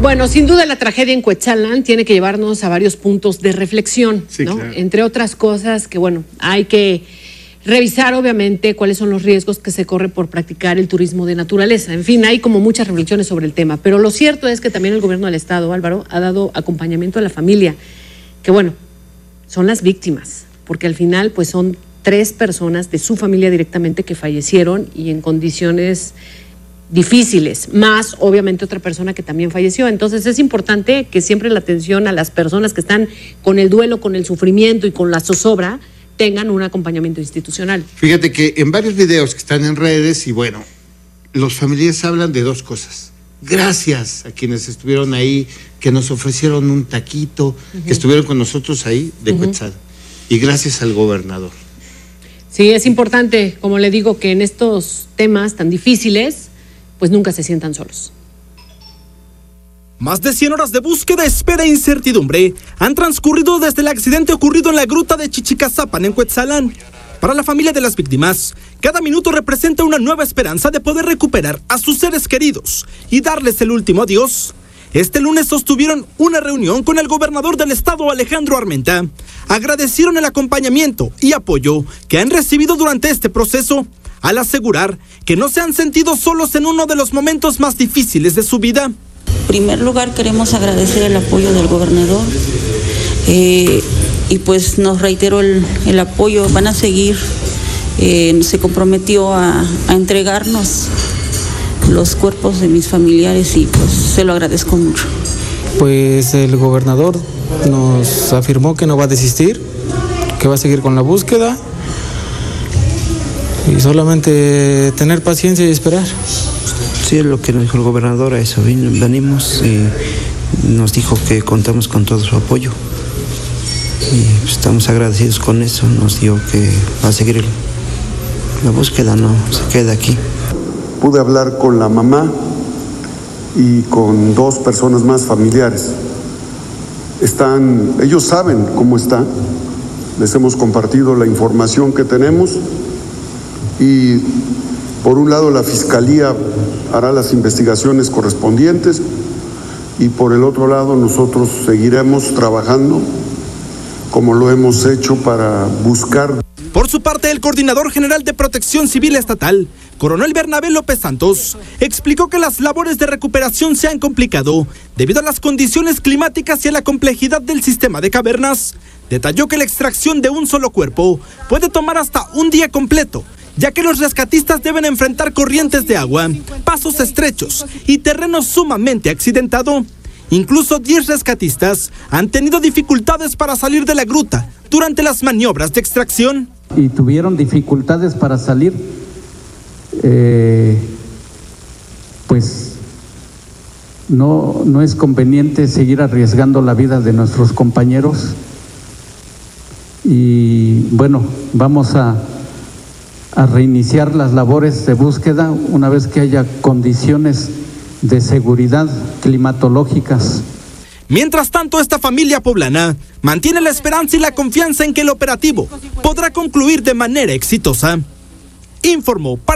Bueno, sin duda la tragedia en Cuetzalan tiene que llevarnos a varios puntos de reflexión, sí, ¿no? Claro. Entre otras cosas que, bueno, hay que revisar obviamente cuáles son los riesgos que se corre por practicar el turismo de naturaleza. En fin, hay como muchas reflexiones sobre el tema, pero lo cierto es que también el gobierno del Estado, Álvaro, ha dado acompañamiento a la familia, que bueno, son las víctimas, porque al final pues son 3 personas de su familia directamente que fallecieron y en condiciones difíciles, más obviamente otra persona que también falleció. Entonces es importante que siempre la atención a las personas que están con el duelo, con el sufrimiento y con la zozobra tengan un acompañamiento institucional. Fíjate que en varios videos que están en redes, y bueno, los familiares hablan de 2 cosas. Gracias a quienes estuvieron ahí, que nos ofrecieron un taquito, que estuvieron con nosotros ahí de Cuetzalan. Y gracias al gobernador. Sí, es importante, como le digo, que en estos temas tan difíciles, pues nunca se sientan solos. Más de 100 horas de búsqueda, espera e incertidumbre han transcurrido desde el accidente ocurrido en la gruta de Chichicazapan, en Cuetzalan. Para la familia de las víctimas, cada minuto representa una nueva esperanza de poder recuperar a sus seres queridos y darles el último adiós. Este lunes sostuvieron una reunión con el gobernador del estado, Alejandro Armenta. Agradecieron el acompañamiento y apoyo que han recibido durante este proceso, al asegurar que no se han sentido solos en uno de los momentos más difíciles de su vida. En primer lugar, queremos agradecer el apoyo del gobernador y pues nos reiteró el apoyo. Van a seguir, se comprometió a entregarnos los cuerpos de mis familiares y pues se lo agradezco mucho. Pues el gobernador nos afirmó que no va a desistir, que va a seguir con la búsqueda y solamente tener paciencia y esperar. Sí, es lo que nos dijo el gobernador, a eso venimos, y nos dijo que contamos con todo su apoyo y estamos agradecidos con eso. Nos dijo que va a seguir la búsqueda, no se queda aquí. Pude hablar con la mamá y con 2 personas más familiares. Ellos saben cómo está, les hemos compartido la información que tenemos y por un lado la Fiscalía hará las investigaciones correspondientes y por el otro lado nosotros seguiremos trabajando como lo hemos hecho para buscar. Por su parte, el coordinador general de Protección Civil Estatal, Coronel Bernabé López Santos, explicó que las labores de recuperación se han complicado debido a las condiciones climáticas y a la complejidad del sistema de cavernas. Detalló que la extracción de un solo cuerpo puede tomar hasta un día completo, ya que los rescatistas deben enfrentar corrientes de agua, pasos estrechos y terreno sumamente accidentado. Incluso 10 rescatistas han tenido dificultades para salir de la gruta durante las maniobras de extracción. Y tuvieron dificultades para salir, pues no es conveniente seguir arriesgando la vida de nuestros compañeros. Y bueno, vamos a reiniciar las labores de búsqueda una vez que haya condiciones de seguridad climatológicas. Mientras tanto, esta familia poblana mantiene la esperanza y la confianza en que el operativo podrá concluir de manera exitosa. Informó para